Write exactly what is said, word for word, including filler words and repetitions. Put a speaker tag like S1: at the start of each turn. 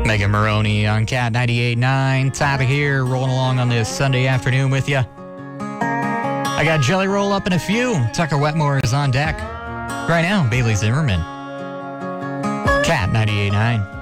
S1: Megan Maroney on Cat ninety-eight point nine. Tyler here, rolling along on this Sunday afternoon with you. I got Jelly Roll up in a few. Tucker Wetmore is on deck. Right now, Bailey Zimmerman. Cat ninety-eight point nine.